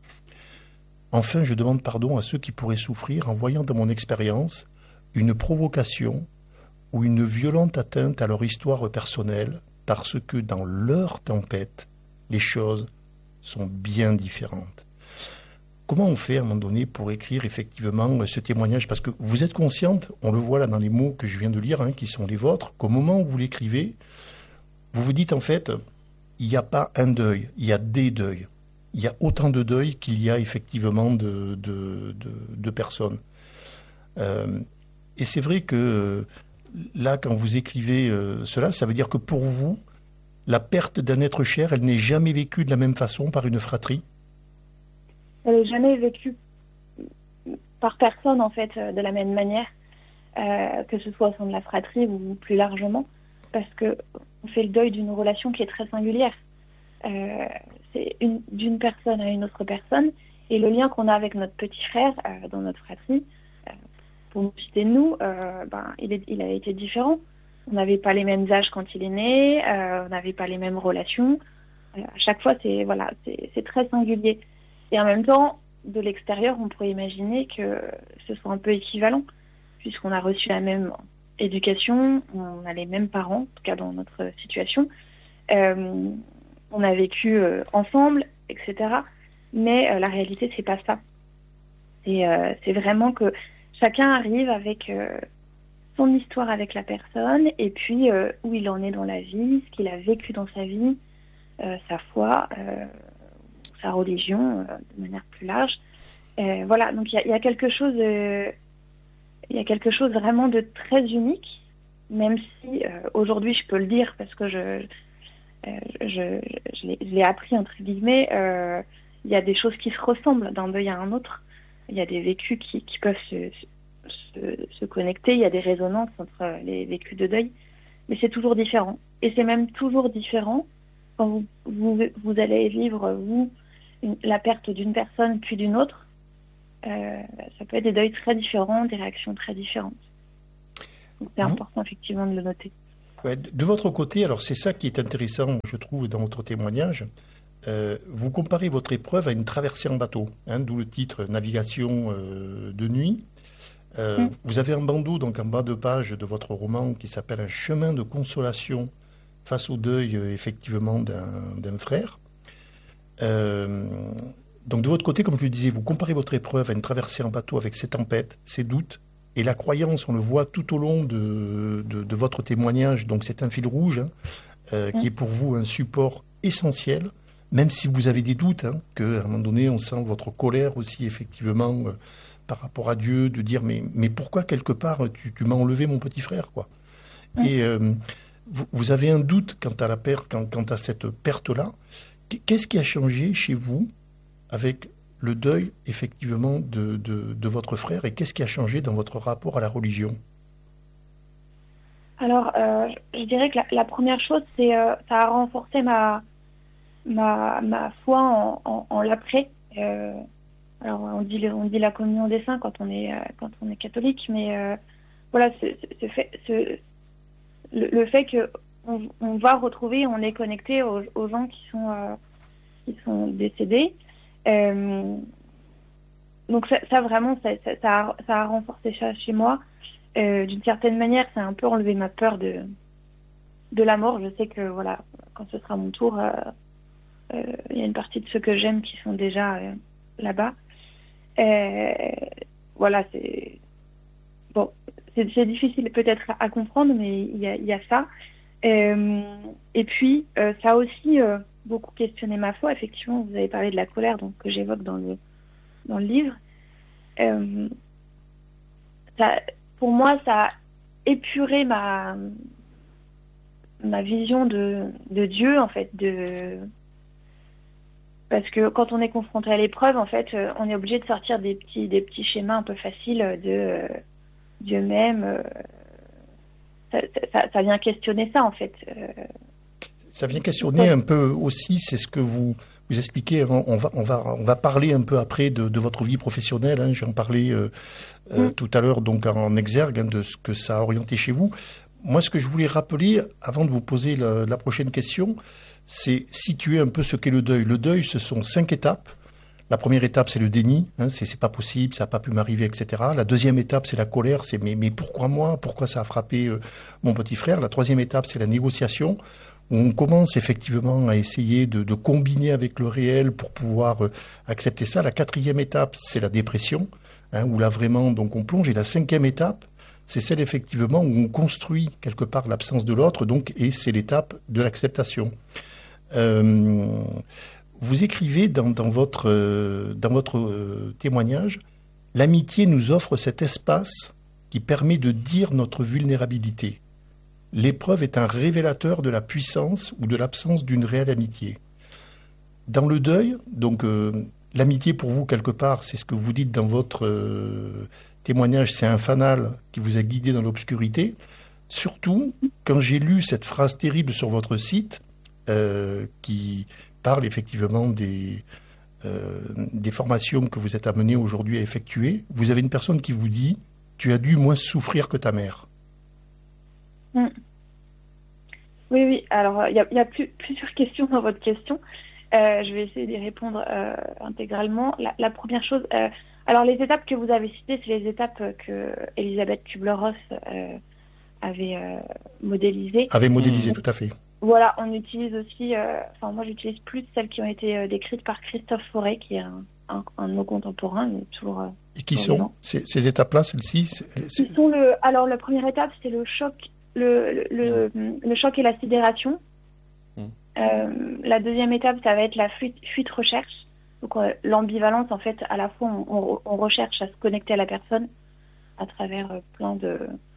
Enfin, je demande pardon à ceux qui pourraient souffrir en voyant dans mon expérience une provocation ou une violente atteinte à leur histoire personnelle, parce que dans leur tempête, les choses sont bien différentes. Comment on fait à un moment donné pour écrire effectivement ce témoignage ? Parce que vous êtes consciente, on le voit là dans les mots que je viens de lire, qui sont les vôtres, qu'au moment où vous l'écrivez, vous vous dites en fait, il n'y a pas un deuil, il y a des deuils. Il y a autant de deuils qu'il y a effectivement de personnes. Et c'est vrai que là, quand vous écrivez cela, ça veut dire que pour vous, la perte d'un être cher, elle n'est jamais vécue de la même façon par une fratrie ? Elle n'est jamais vécue par personne, en fait, de la même manière, que ce soit au sein de la fratrie ou plus largement, parce qu'on fait le deuil d'une relation qui est très singulière. C'est d'une personne à une autre personne, et le lien qu'on a avec notre petit frère dans notre fratrie, pour nous citer nous, il a été différent. On n'avait pas les mêmes âges quand il est né, on n'avait pas les mêmes relations. À chaque fois, c'est très singulier. Et en même temps, de l'extérieur, on pourrait imaginer que ce soit un peu équivalent, puisqu'on a reçu la même éducation, on a les mêmes parents, en tout cas dans notre situation. On a vécu ensemble, etc. Mais la réalité, c'est pas ça. C'est vraiment que chacun arrive avec son histoire avec la personne, et puis où il en est dans la vie, ce qu'il a vécu dans sa vie, sa foi, sa religion, de manière plus large. Voilà, donc il y a quelque chose vraiment de très unique, même si aujourd'hui je peux le dire parce que je l'ai appris entre guillemets. Il y a des choses qui se ressemblent d'un deuil à un autre. Il y a des vécus qui peuvent se connecter. Il y a des résonances entre les vécus de deuil, mais c'est toujours différent. Et c'est même toujours différent quand vous allez vivre la perte d'une personne puis d'une autre. Ça peut être des deuils très différents, des réactions très différentes. Donc c'est important effectivement de le noter. Ouais, de votre côté, alors c'est ça qui est intéressant, je trouve, dans votre témoignage. Vous comparez votre épreuve à une traversée en bateau, d'où le titre Navigation de nuit. Vous avez un bandeau, donc en bas de page de votre roman, qui s'appelle Un chemin de consolation face au deuil, effectivement, d'un frère. Donc de votre côté, comme je le disais, vous comparez votre épreuve à une traversée en bateau avec ses tempêtes, ses doutes, et la croyance, on le voit tout au long de votre témoignage, donc c'est un fil rouge qui est pour vous un support essentiel, même si vous avez des doutes, qu'à un moment donné, on sent votre colère aussi, effectivement, par rapport à Dieu, de dire, mais pourquoi, quelque part, tu m'as enlevé mon petit frère, quoi. Et vous avez un doute quant à la perte, quant à cette perte-là. Qu'est-ce qui a changé chez vous avec le deuil, effectivement, de votre frère, et qu'est-ce qui a changé dans votre rapport à la religion? Alors, je dirais que la première chose, c'est ça a renforcé ma foi en l'après. Alors, on dit la communion des saints quand on est catholique, mais voilà, le fait que on va retrouver, on est connecté aux gens qui sont décédés. Donc ça vraiment, ça a renforcé ça chez moi. D'une certaine manière, ça a un peu enlevé ma peur de la mort. Je sais que voilà, quand ce sera mon tour, il y a une partie de ceux que j'aime qui sont déjà là-bas. Voilà, c'est difficile peut-être à comprendre, mais il y a ça. Et puis ça a aussi beaucoup questionné ma foi. Effectivement, vous avez parlé de la colère, donc que j'évoque dans le livre. Pour moi, ça a épuré ma vision de Dieu, en fait, parce que quand on est confronté à l'épreuve, en fait, on est obligé de sortir des petits schémas un peu faciles de Dieu même. Ça vient questionner ça, en fait. Ça vient questionner un peu aussi, c'est ce que vous expliquez. On va parler un peu après de votre vie professionnelle. J'en parlais tout à l'heure, donc en exergue, de ce que ça a orienté chez vous. Moi, ce que je voulais rappeler, avant de vous poser la prochaine question, c'est situer un peu ce qu'est le deuil. Le deuil, ce sont 5 étapes. La première étape, c'est le déni, c'est pas possible, ça n'a pas pu m'arriver, etc. La deuxième étape, c'est la colère, c'est mais pourquoi moi, pourquoi ça a frappé mon petit frère. La troisième étape, c'est la négociation, où on commence effectivement à essayer de combiner avec le réel pour pouvoir accepter ça. La quatrième étape, c'est la dépression, où là vraiment donc on plonge. Et la cinquième étape, c'est celle effectivement où on construit quelque part l'absence de l'autre, donc, et c'est l'étape de l'acceptation. Vous écrivez dans votre témoignage, l'amitié nous offre cet espace qui permet de dire notre vulnérabilité. L'épreuve est un révélateur de la puissance ou de l'absence d'une réelle amitié. Dans le deuil, donc l'amitié pour vous quelque part, c'est ce que vous dites dans votre témoignage, c'est un fanal qui vous a guidé dans l'obscurité. Surtout, quand j'ai lu cette phrase terrible sur votre site, qui parle effectivement des formations que vous êtes amené aujourd'hui à effectuer, vous avez une personne qui vous dit « Tu as dû moins souffrir que ta mère ». Oui. Alors, il y a plusieurs questions dans votre question. Je vais essayer d'y répondre intégralement. La première chose, alors les étapes que vous avez citées, c'est les étapes que Elisabeth Kubler-Ross avait modélisées. Tout à fait. Voilà, on utilise aussi, moi j'utilise plus celles qui ont été décrites par Christophe Fauré, qui est un de nos contemporains, il est toujours Et qui sont ces étapes-là, celles-ci Ils sont alors la première étape, c'est le choc, le choc et la sidération. La deuxième étape, ça va être la fuite recherche. Donc l'ambivalence, en fait, à la fois on recherche à se connecter à la personne à travers plein de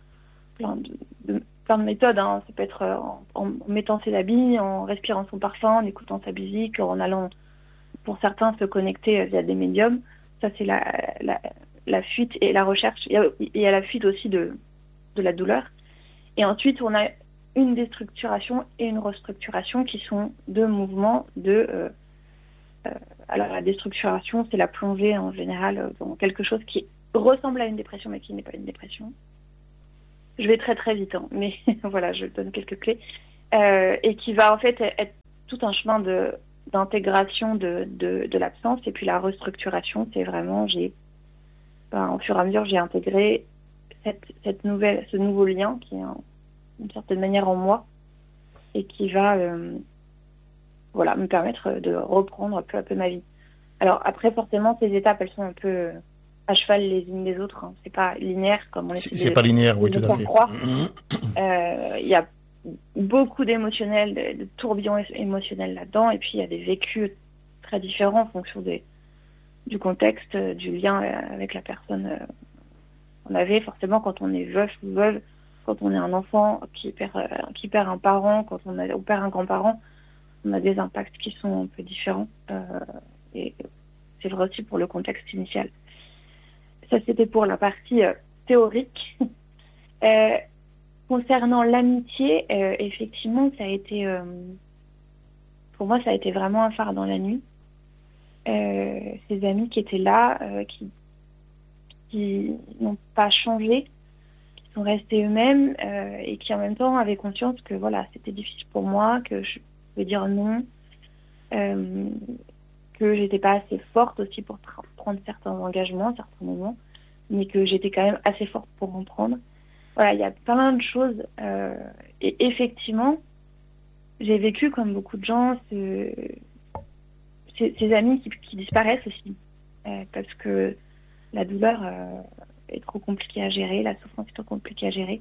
méthodes. Hein. Ça peut être en mettant ses habits, en respirant son parfum, en écoutant sa musique, en allant, pour certains, se connecter via des médiums. Ça, c'est la fuite et la recherche. Il y a la fuite aussi de la douleur. Et ensuite, on a une déstructuration et une restructuration qui sont deux mouvements alors la déstructuration, c'est la plongée en général dans quelque chose qui ressemble à une dépression mais qui n'est pas une dépression. Je vais très très vite, hein, mais voilà, je donne quelques clés. Et qui va en fait être tout un chemin d'intégration de l'absence. Et puis la restructuration, c'est vraiment, au fur et à mesure, j'ai intégré ce nouveau lien qui est d'une certaine manière en moi et qui va me permettre de reprendre peu à peu ma vie. Alors après, forcément, ces étapes, elles sont un peu à cheval les unes des autres. Hein. C'est pas linéaire comme on essaie c'est pas linéaire, oui, tout à fait. Croire. Il y a beaucoup d'émotionnel, de tourbillons émotionnels là-dedans, et puis il y a des vécus très différents en fonction du contexte, du lien avec la personne. On avait forcément, quand on est veuf ou veuve, quand on est un enfant qui perd un parent, quand on perd un grand-parent, on a des impacts qui sont un peu différents. Et c'est vrai aussi pour le contexte initial. Ça, c'était pour la partie théorique. Concernant l'amitié, effectivement, ça a été, pour moi, ça a été vraiment un phare dans la nuit. Ces amis qui étaient là, qui n'ont pas changé, qui sont restés eux-mêmes et qui en même temps avaient conscience que voilà, c'était difficile pour moi, que je pouvais dire non, que j'étais pas assez forte aussi pour prendre certains engagements à certains moments, mais que j'étais quand même assez forte pour en prendre. Voilà, il y a plein de choses. Et effectivement, j'ai vécu, comme beaucoup de gens, ces amis qui disparaissent aussi. Parce que la douleur est trop compliquée à gérer, la souffrance est trop compliquée à gérer.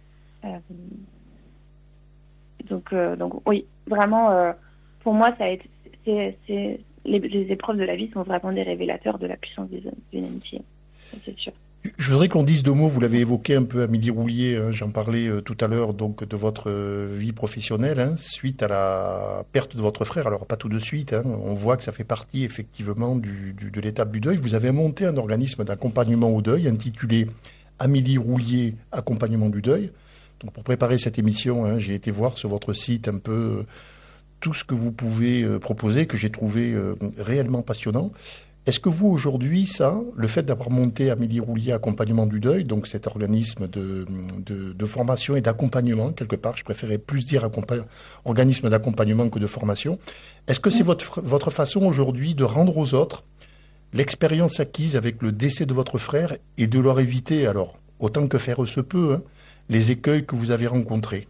Donc oui, vraiment, pour moi, ça a été, les épreuves de la vie sont vraiment des révélateurs de la puissance d'une amitié. C'est sûr. Je voudrais qu'on dise deux mots, vous l'avez évoqué un peu, Amélie Roulier, hein, j'en parlais tout à l'heure, donc de votre vie professionnelle, hein, suite à la perte de votre frère. Alors pas tout de suite, hein, on voit que ça fait partie effectivement de l'étape du deuil. Vous avez monté un organisme d'accompagnement au deuil intitulé Amélie Roulier, accompagnement du deuil. Donc pour préparer cette émission, hein, j'ai été voir sur votre site un peu tout ce que vous pouvez proposer, que j'ai trouvé réellement passionnant. Est-ce que vous, aujourd'hui, le fait d'avoir monté Amélie Roulier Accompagnement du Deuil, donc cet organisme de formation et d'accompagnement, quelque part, je préférais plus dire organisme d'accompagnement que de formation, est-ce que c'est votre façon aujourd'hui de rendre aux autres l'expérience acquise avec le décès de votre frère et de leur éviter, alors, autant que faire se peut, hein, les écueils que vous avez rencontrés?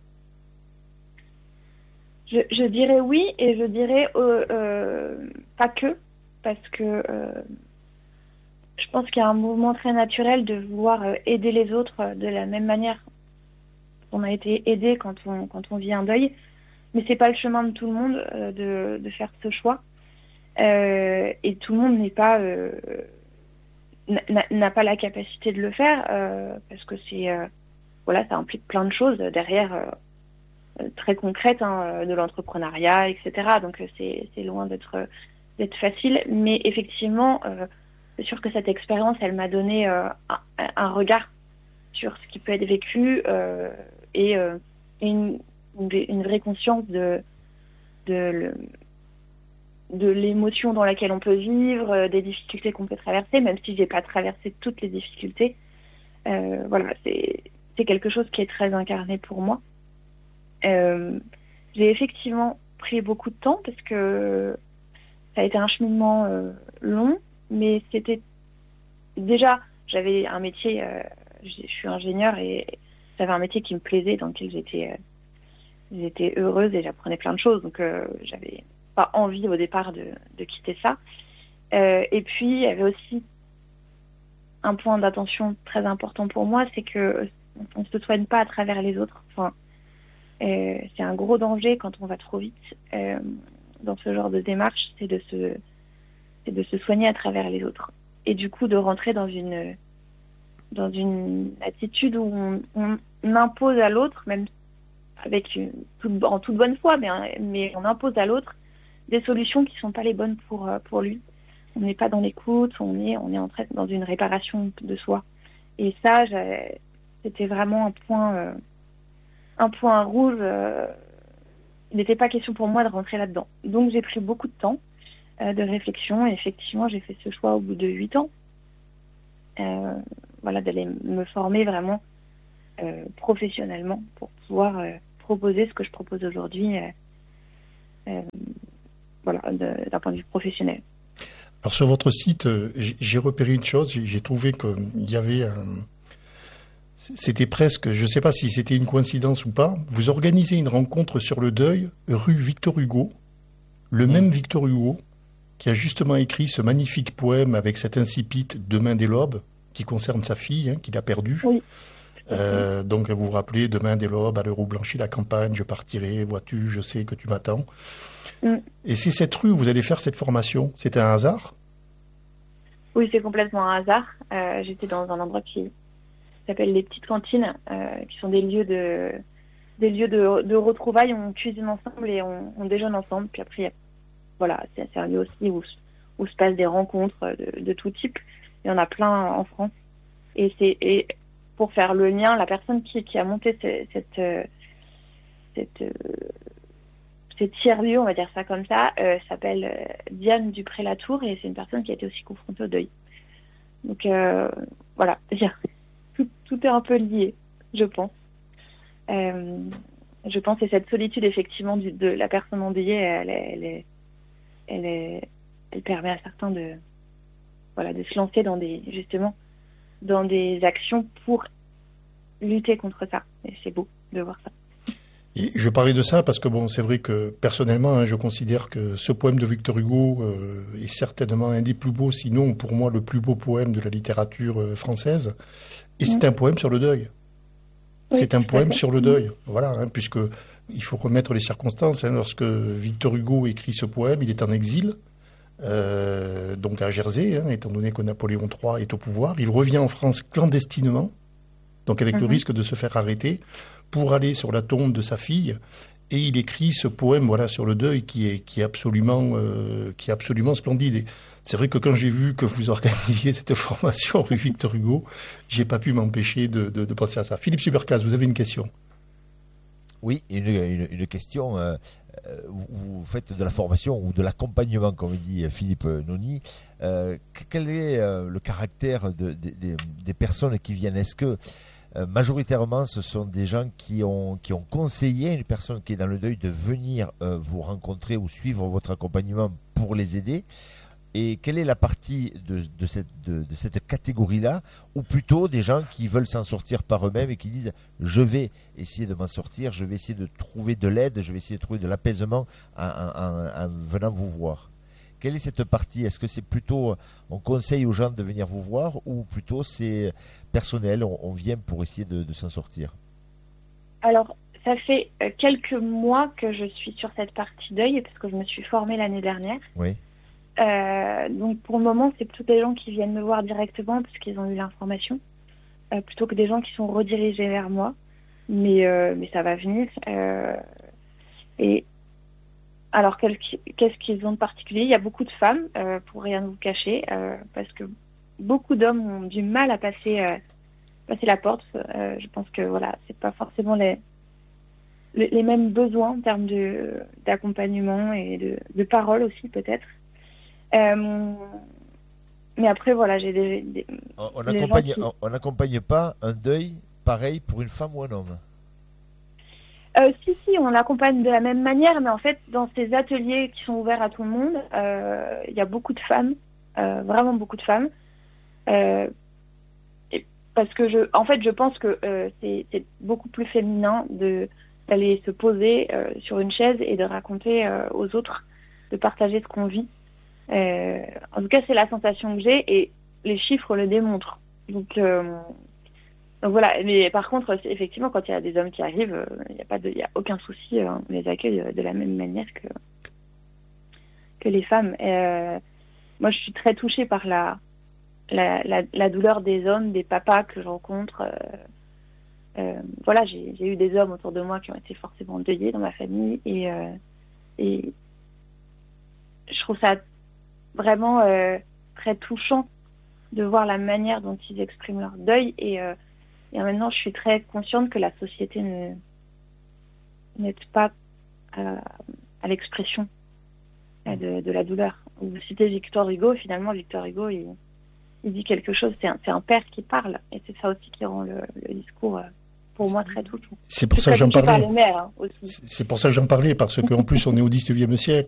Je dirais oui, et je dirais pas que. Parce que je pense qu'il y a un mouvement très naturel de vouloir aider les autres de la même manière qu'on a été aidé quand on vit un deuil. Mais c'est pas le chemin de tout le monde de faire ce choix. Et tout le monde n'a pas la capacité de le faire parce que ça implique plein de choses derrière très concrètes, hein, de l'entrepreneuriat, etc. Donc c'est loin d'être facile, mais effectivement, c'est sûr que cette expérience, elle m'a donné un regard sur ce qui peut être vécu et une vraie conscience de l'émotion dans laquelle on peut vivre, des difficultés qu'on peut traverser, même si j'ai pas traversé toutes les difficultés. Voilà, c'est quelque chose qui est très incarné pour moi. J'ai effectivement pris beaucoup de temps parce que ça a été un cheminement long, mais c'était déjà, j'avais un métier, je suis ingénieure et j'avais un métier qui me plaisait, dans lequel j'étais heureuse et j'apprenais plein de choses, donc j'avais pas envie au départ de quitter ça. Et puis il y avait aussi un point d'attention très important pour moi, c'est que on ne se soigne pas à travers les autres. Enfin, c'est un gros danger quand on va trop vite dans ce genre de démarche, c'est de se soigner à travers les autres. Et du coup, de rentrer dans une attitude où on impose à l'autre, même en toute bonne foi, mais on impose à l'autre des solutions qui sont pas les bonnes pour lui. On n'est pas dans l'écoute, on est entré dans une réparation de soi. Et ça, c'était vraiment un point rouge. Il n'était pas question pour moi de rentrer là-dedans. Donc j'ai pris beaucoup de temps de réflexion, et effectivement j'ai fait ce choix au bout de 8 ans. D'aller me former vraiment professionnellement pour pouvoir proposer ce que je propose aujourd'hui d'un point de vue professionnel. Alors sur votre site, j'ai repéré une chose, j'ai trouvé qu'il y avait c'était presque, je ne sais pas si c'était une coïncidence ou pas, vous organisez une rencontre sur le deuil rue Victor Hugo, le même Victor Hugo qui a justement écrit ce magnifique poème avec cet incipit « Demain des lobes » qui concerne sa fille, qu'il a perdue. Oui. Donc vous vous rappelez, demain des lobes, à l'heure où blanchit la campagne, je partirai, vois-tu, je sais que tu m'attends. Et c'est cette rue où vous allez faire cette formation. C'était un hasard? Oui, c'est complètement un hasard. J'étais dans un endroit qui s'appelle les petites cantines, qui sont des lieux de retrouvailles. On cuisine ensemble et on déjeune ensemble. Puis après, c'est un lieu aussi où se passent des rencontres de tout type. Il y en a plein en France. Et pour faire le lien, la personne qui a monté ces tiers-lieux, on va dire ça comme ça, s'appelle Diane Dupré-Latour, et c'est une personne qui a été aussi confrontée au deuil. Donc tout est un peu lié, je pense. Je pense, et cette solitude effectivement de la personne endeuillée, elle permet à certains de se lancer dans des actions pour lutter contre ça. Et c'est beau de voir ça. Et je parlais de ça parce que c'est vrai que personnellement, je considère que ce poème de Victor Hugo est certainement un des plus beaux, sinon pour moi le plus beau poème de la littérature française. Et c'est un poème sur le deuil. Oui, c'est un poème sur le deuil. Voilà, puisque il faut remettre les circonstances. Lorsque Victor Hugo écrit ce poème, il est en exil. Donc à Jersey, étant donné que Napoléon III est au pouvoir. Il revient en France clandestinement, donc avec le risque de se faire arrêter, pour aller sur la tombe de sa fille, et il écrit ce poème sur le deuil qui est absolument splendide. Et c'est vrai que quand j'ai vu que vous organisiez cette formation rue Victor Hugo, j'ai pas pu m'empêcher de penser à ça. Philippe Subercaz, vous avez une question? Oui, une question. Vous faites de la formation ou de l'accompagnement, comme dit Philippe Noni. Quel est le caractère des personnes qui viennent? Est-ce que majoritairement ce sont des gens qui ont conseillé une personne qui est dans le deuil de venir vous rencontrer ou suivre votre accompagnement pour les aider? Et quelle est la partie de cette catégorie-là, ou plutôt des gens qui veulent s'en sortir par eux-mêmes et qui disent « je vais essayer de m'en sortir, je vais essayer de trouver de l'aide, je vais essayer de trouver de l'apaisement en venant vous voir ». Quelle est cette partie? Est-ce que c'est plutôt on conseille aux gens de venir vous voir, ou plutôt c'est personnel, on vient pour essayer de s'en sortir? Alors, ça fait quelques mois que je suis sur cette partie deuil, parce que je me suis formée l'année dernière. Oui. Donc pour le moment, c'est plutôt des gens qui viennent me voir directement parce qu'ils ont eu l'information, plutôt que des gens qui sont redirigés vers moi. Mais ça va venir. Et alors qu'est-ce qu'ils ont de particulier? Il y a beaucoup de femmes, pour rien vous cacher, parce que beaucoup d'hommes ont du mal à passer la porte. Je pense que c'est pas forcément les mêmes besoins en termes d'accompagnement et de parole aussi peut-être. Mais après j'ai on n'accompagne pas un deuil pareil pour une femme ou un homme? Si, on l'accompagne de la même manière, mais en fait dans ces ateliers qui sont ouverts à tout le monde, il y a beaucoup de femmes, vraiment beaucoup de femmes, parce que je pense que c'est beaucoup plus féminin d'aller se poser sur une chaise et de raconter aux autres, de partager ce qu'on vit. En tout cas, c'est la sensation que j'ai, et les chiffres le démontrent. Donc voilà. Mais par contre, effectivement, quand il y a des hommes qui arrivent, il y a aucun souci. On les accueille de la même manière que les femmes. Moi, je suis très touchée par la douleur des hommes, des papas que je rencontre. Voilà, j'ai eu des hommes autour de moi qui ont été forcément endeuillés dans ma famille et je trouve ça vraiment très touchant de voir la manière dont ils expriment leur deuil et maintenant je suis très consciente que la société n'aide pas à l'expression de la douleur. Vous citez Victor Hugo, finalement Victor Hugo il dit quelque chose, c'est un père qui parle et c'est ça aussi qui rend le discours pour moi très touchant. C'est pour ça que j'en parlais. Par les mères, aussi. C'est pour ça que j'en parlais, parce qu'en plus on est au XIXe siècle.